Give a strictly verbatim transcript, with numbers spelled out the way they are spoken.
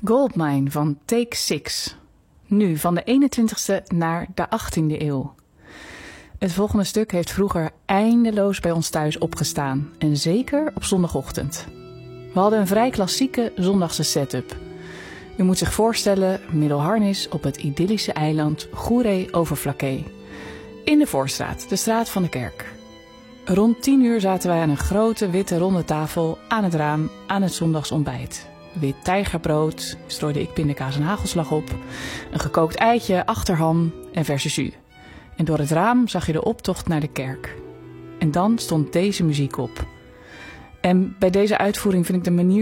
Goldmine van Take Six. Nu van de eenentwintigste naar de achttiende eeuw. Het volgende stuk heeft vroeger eindeloos bij ons thuis opgestaan. En zeker op zondagochtend. We hadden een vrij klassieke zondagse setup. U moet zich voorstellen, middelharnis op het idyllische eiland Goeree-Overflakkee. In de Voorstraat, de straat van de kerk. Rond tien uur zaten wij aan een grote witte ronde tafel aan het raam aan het zondagsontbijt. Wit tijgerbrood, strooide ik pindakaas en hagelslag op, een gekookt eitje, achterham en verse jus. En door het raam zag je de optocht naar de kerk. En dan stond deze muziek op. En bij deze uitvoering vind ik de manier